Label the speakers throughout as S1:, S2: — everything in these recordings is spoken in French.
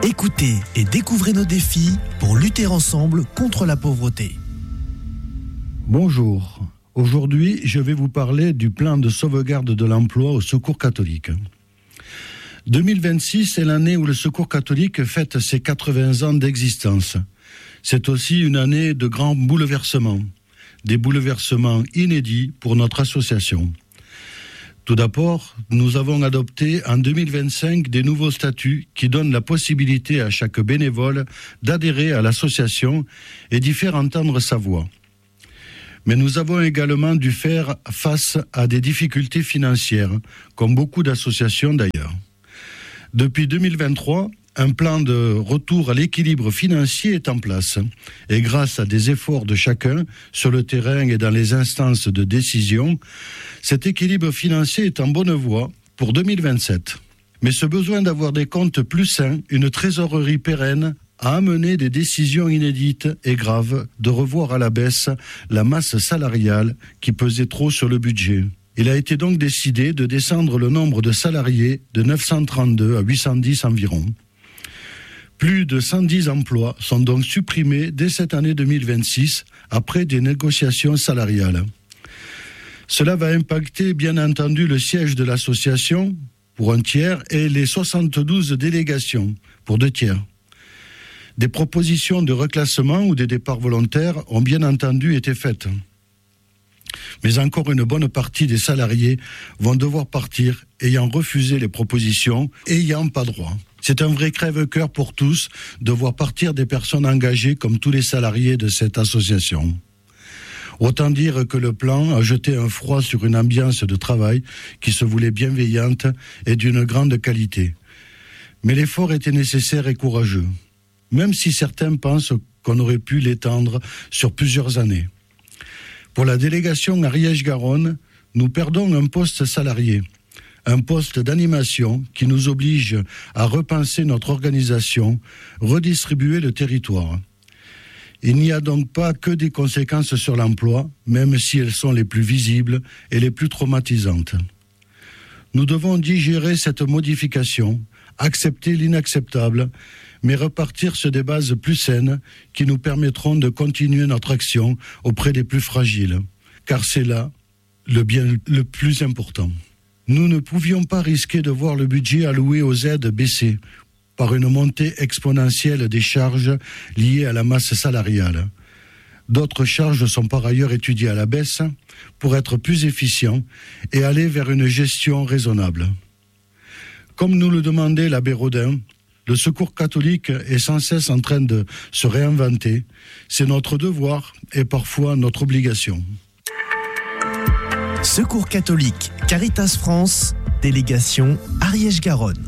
S1: Écoutez et découvrez nos défis pour lutter ensemble contre la pauvreté.
S2: Bonjour. Aujourd'hui, je vais vous parler du plan de sauvegarde de l'emploi au Secours catholique. 2026 est l'année où le Secours catholique fête ses 80 ans d'existence. C'est aussi une année de grands bouleversements, des bouleversements inédits pour notre association. Tout d'abord, nous avons adopté en 2025 des nouveaux statuts qui donnent la possibilité à chaque bénévole d'adhérer à l'association et d'y faire entendre sa voix. Mais nous avons également dû faire face à des difficultés financières, comme beaucoup d'associations d'ailleurs. Depuis 2023, un plan de retour à l'équilibre financier est en place. Et grâce à des efforts de chacun sur le terrain et dans les instances de décision, cet équilibre financier est en bonne voie pour 2027. Mais ce besoin d'avoir des comptes plus sains, une trésorerie pérenne, a amené des décisions inédites et graves de revoir à la baisse la masse salariale qui pesait trop sur le budget. Il a été donc décidé de descendre le nombre de salariés de 932 à 810 environ. Plus de 110 emplois sont donc supprimés dès cette année 2026 après des négociations salariales. Cela va impacter bien entendu le siège de l'association pour un tiers et les 72 délégations pour 2 tiers. Des propositions de reclassement ou des départs volontaires ont bien entendu été faites. Mais encore une bonne partie des salariés vont devoir partir ayant refusé les propositions et ayant pas droit. C'est un vrai crève-cœur pour tous de voir partir des personnes engagées comme tous les salariés de cette association. Autant dire que le plan a jeté un froid sur une ambiance de travail qui se voulait bienveillante et d'une grande qualité. Mais l'effort était nécessaire et courageux, même si certains pensent qu'on aurait pu l'étendre sur plusieurs années. Pour la délégation Ariège-Garonne, nous perdons un poste salarié, un poste d'animation qui nous oblige à repenser notre organisation, redistribuer le territoire. Il n'y a donc pas que des conséquences sur l'emploi, même si elles sont les plus visibles et les plus traumatisantes. Nous devons digérer cette modification, accepter l'inacceptable, mais repartir sur des bases plus saines qui nous permettront de continuer notre action auprès des plus fragiles, car c'est là le bien le plus important. Nous ne pouvions pas risquer de voir le budget alloué aux aides baisser par une montée exponentielle des charges liées à la masse salariale. D'autres charges sont par ailleurs étudiées à la baisse pour être plus efficients et aller vers une gestion raisonnable. Comme nous le demandait l'abbé Rodin, le Secours catholique est sans cesse en train de se réinventer. C'est notre devoir et parfois notre obligation.
S1: Secours catholique, Caritas France, délégation Ariège-Garonne.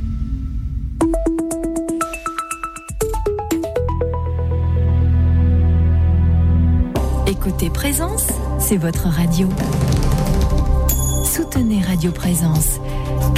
S3: Écoutez Présence, c'est votre radio. Soutenez Radio Présence.